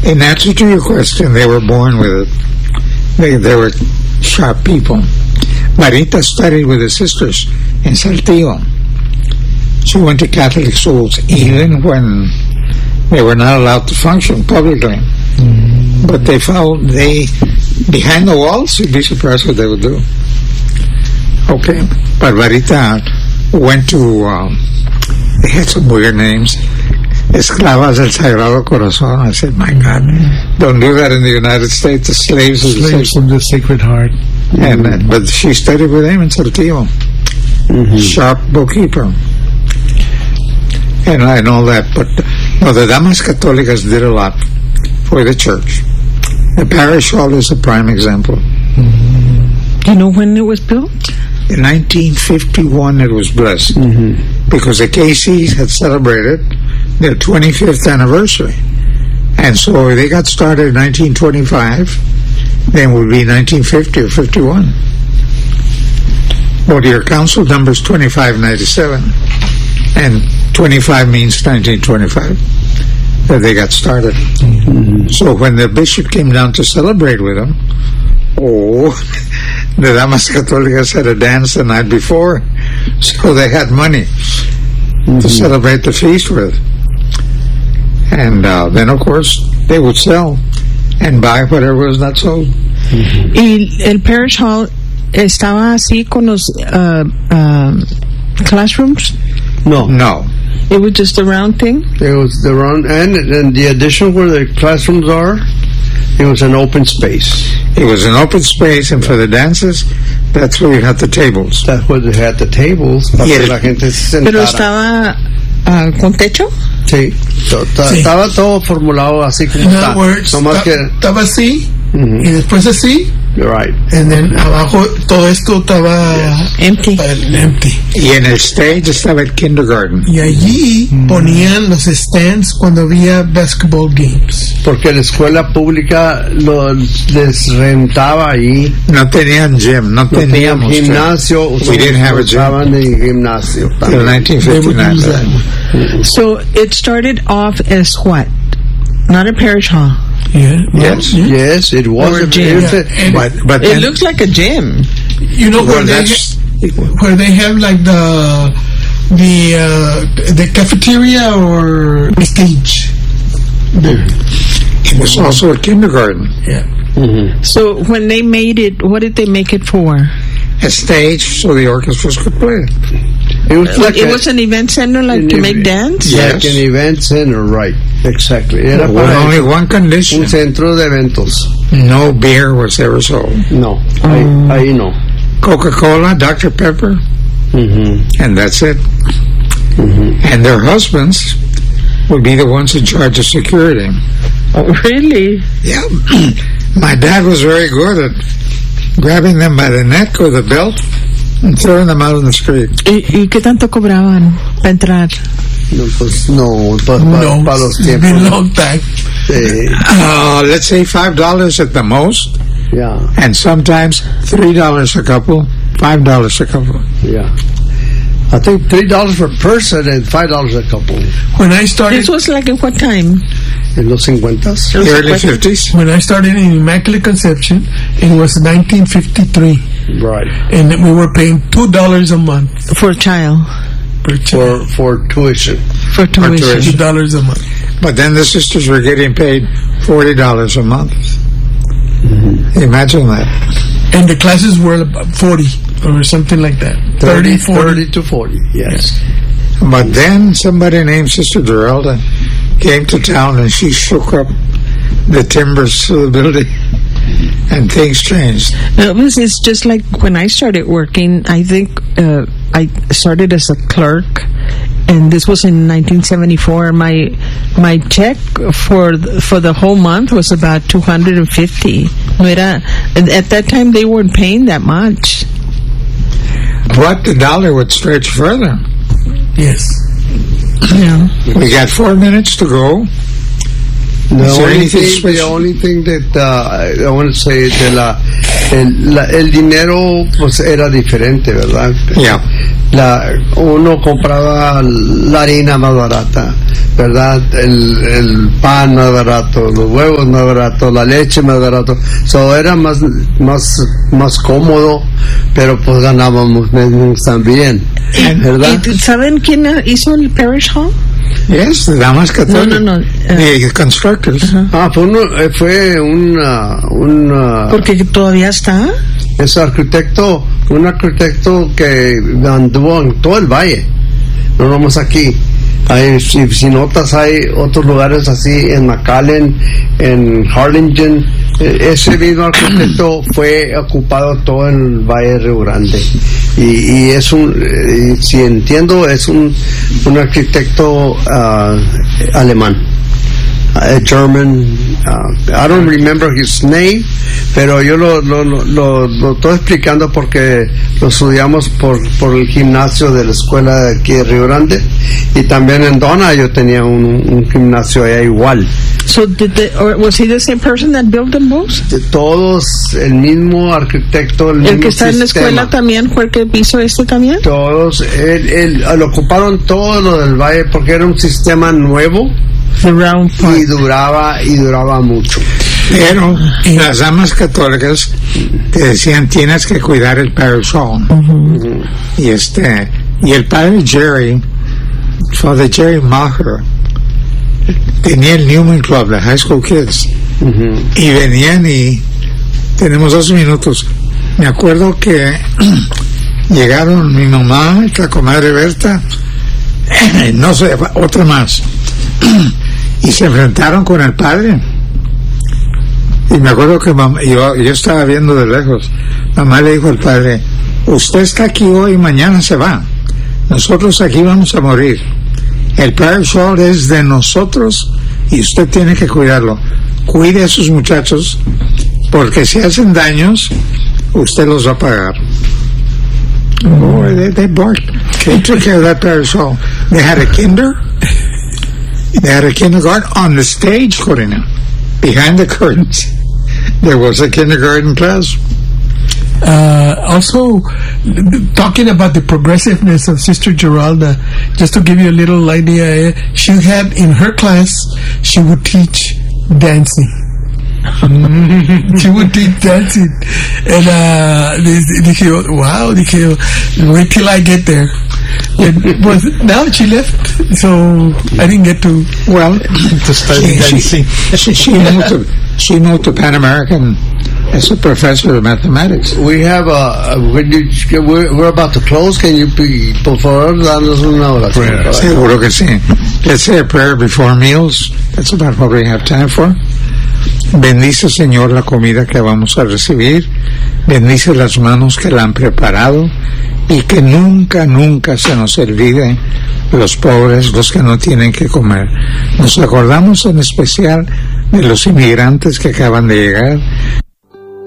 In answer to your question, they were born with it. They were sharp people. Marita studied with the sisters in Saltillo. She went to Catholic schools even when they were not allowed to function publicly. But behind the walls, you'd be surprised what they would do. Okay. But Marita went to, they had some weird names. Esclavas del Sagrado Corazón. I said, my God, don't do that in the United States. The slaves of the Sacred Heart. But she studied with him in Saltillo. Sharp bookkeeper. And all that. But no, the Damas Católicas did a lot for the church. The parish hall is a prime example. Do you know when it was built? In 1951 it was blessed. Because the KCs had celebrated their 25th anniversary. And so they got started in 1925, then it would be 1950 or 51. Well, your council number is 2597, and 25 means 1925, that they got started. So when the bishop came down to celebrate with them, the Damas Católicas had a dance the night before, so they had money to celebrate the feast with. And then, of course, they would sell and buy whatever was not sold. ¿Y el parish hall estaba así con los classrooms? No. It was just a round thing? It was the round, and the addition where the classrooms are, it was an open space. It was an open space, and for the dances, that's where you had the tables. That's where they had the tables. Para que la gente se sentara. ¿Pero estaba con techo? Sí. Estaba todo formulado así como está. Estaba así, y después así. You're right. And then abajo todo esto estaba empty. Y en el stage estaba el kindergarten. Y allí ponían los stands cuando había basketball games. Porque la escuela pública les rentaba ahí. No tenían gym, no teníamos gimnasio. We didn't have a gym. En gimnasio. Till 1959. So it started off as what? Not a parish hall. Yes, it was a gym. But it looks like a gym. You know, where they have like the cafeteria or the stage. It was also a kindergarten. So when they made it, what did they make it for? A stage so the orchestras could play. It was an event center, to make dance? Yes. Like an event center, right. Exactly. Era with only one condition. Un centro de eventos. No beer was ever sold. No. Ahí no. Coca-Cola, Dr. Pepper, and that's it. And their husbands would be the ones in charge of security. Oh, really? Yeah. My dad was very good at grabbing them by the neck or the belt and throwing them out on the street. ¿Y qué tanto cobraban para entrar? Para los tiempos. Long time. Let's say $5 at the most. Yeah. And sometimes $3 a couple, $5 a couple. Yeah. I think $3 per person and $5 a couple. When I started... This was like at what time? In los 50s. Early 50s. When I started in Immaculate Conception, it was 1953. Right. And we were paying $2 a month. For a child. For tuition. For tuition. $2 a month. But then the sisters were getting paid $40 a month. Imagine that. And the classes were about 40 or something like that. 30 to 40, yes. But then somebody named Sister Geralda came to town and she shook up the timbers of the building and things changed. It's just like when I started working, I think I started as a clerk, and this was in 1974. My check for the whole month was about $250. At that time they weren't paying that much. But the dollar would stretch further. Yes. Yeah. We got 4 minutes to go. The only thing that I want to say el dinero pues era diferente, ¿verdad? Yeah. uno compraba la harina más barata, ¿verdad? El pan más barato, los huevos más baratos, la leche más barato. So era más cómodo, pero pues ganábamos menos también, ¿verdad? ¿Y saben quién hizo el Parish Hall? Yes, the Damas Católicas. No. The constructors. Fue un Porque todavía está. es un arquitecto que anduvo en todo el valle, no vamos aquí. Si notas, hay otros lugares así en McAllen, en Harlingen. Ese mismo arquitecto fue ocupado todo en el Valle de Río Grande, y es si entiendo, es un arquitecto alemán, German. I don't remember his name, pero yo lo estoy explicando porque lo estudiamos por el gimnasio de la escuela de aquí de Río Grande, y también en Donna yo tenía un gimnasio allá igual. So was he the same person that built them both? Todos, el mismo arquitecto, el mismo que está en la escuela también fue el que hizo este también. Todos, lo ocuparon todo lo del valle porque era un sistema nuevo. The round part. Y duraba mucho. Pero las damas católicas te decían, tienes que cuidar el Parish Hall. Y el padre Jerry, Father Jerry Maher, tenía el Newman Club, de High School Kids, y venían, y tenemos 2 minutos. Me acuerdo que llegaron mi mamá, la comadre Berta, no sé, otra más, y se enfrentaron con el padre. Y me acuerdo que yo estaba viendo de lejos. Mamá le dijo al padre, usted está aquí hoy y mañana se va, nosotros aquí vamos a morir. El Parish Hall es de nosotros y usted tiene que cuidarlo. Cuide a sus muchachos, porque si hacen daños, usted los va a pagar. Oh, they barked. They took care of that Parish Hall. They had a kindergarten on the stage, Corina. Behind the curtains, there was a kindergarten class. Also, talking about the progressiveness of Sister Geralda, just to give you a little idea, she had in her class, she would teach dancing. She would teach dancing. And dije, wow, wait till I get there. But now she left, so I didn't get to study dancing. She moved to Pan American as a professor of mathematics. We have we're about to close. Can you por favor darnos una oración? Seguro que sí. Let's say a prayer before meals. That's about what we have time for. Bendice, Señor, la comida que vamos a recibir. Bendice las manos que la han preparado, y que nunca se nos olvide los pobres, los que no tienen que comer. Nos acordamos en especial de los inmigrantes que acaban de llegar.